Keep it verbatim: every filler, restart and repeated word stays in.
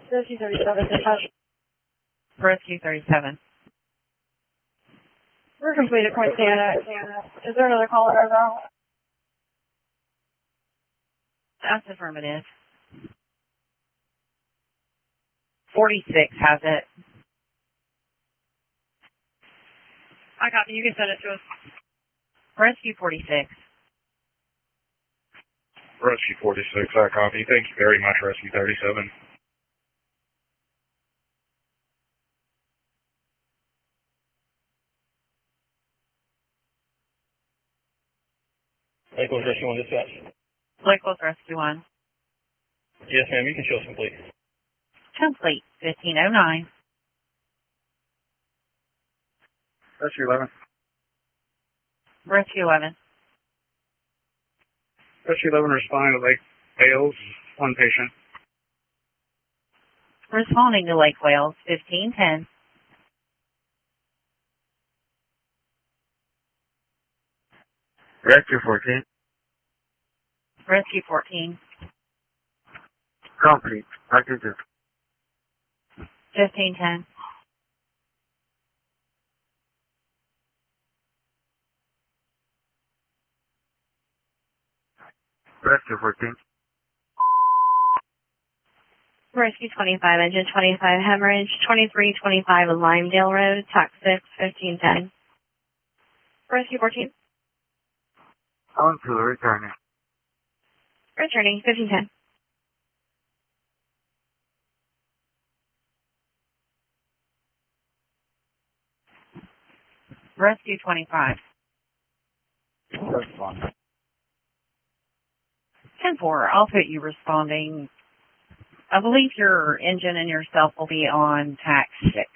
Rescue thirty-seven, dispatch. Rescue thirty-seven. We're complete at Point Santa. Is there another caller over? That's affirmative. forty-six has it. I copy. You can send it to us. Rescue forty-six. Rescue forty-six, I copy. Thank you very much, Rescue thirty-seven. Lake Coast Rescue one dispatch. Lake Coast Rescue one. Yes, ma'am. You can show us complete. Complete. fifteen oh nine. Rescue eleven. Rescue eleven. Rescue eleven responding to Lake Wales, one patient. Responding to Lake Wales, fifteen ten. Rescue fourteen. Rescue fourteen. Complete. Packages. fifteen ten. Rescue fourteen. Rescue twenty-five, engine twenty-five, hemorrhage, twenty-three twenty-five, Limedale Road, tax six, fifteen ten. Rescue fourteen. On to returning. Returning, fifteen ten. Rescue twenty-five. Respond. ten four, I'll put you responding. I believe your engine and yourself will be on tax six.